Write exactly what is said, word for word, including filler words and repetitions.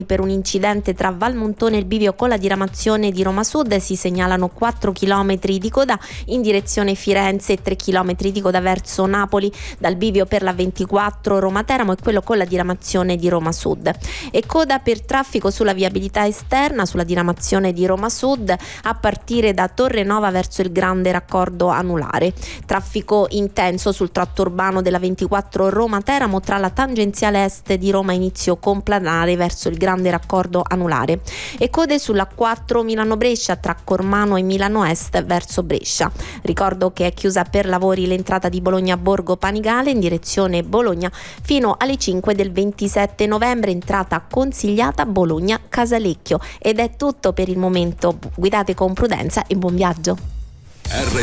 Per un incidente tra Valmontone e il bivio con la diramazione di Roma Sud si segnalano quattro chilometri di coda in direzione Firenze e tre chilometri di coda verso Napoli dal bivio per la ventiquattro Roma Teramo e quello con la diramazione di Roma Sud. E coda per traffico sulla viabilità esterna sulla diramazione di Roma Sud a partire da Torre Nova verso il grande raccordo anulare. Traffico intenso sul tratto urbano della ventiquattro Roma Teramo tra la tangenziale est di Roma inizio complanare verso il grande raccordo anulare e code sulla quattro Milano Brescia tra Cormano e Milano Est verso Brescia. Ricordo che è chiusa per lavori l'entrata di Bologna Borgo Panigale in direzione Bologna fino alle cinque del ventisette novembre, entrata consigliata Bologna Casalecchio. Ed è tutto per il momento, guidate con prudenza e buon viaggio.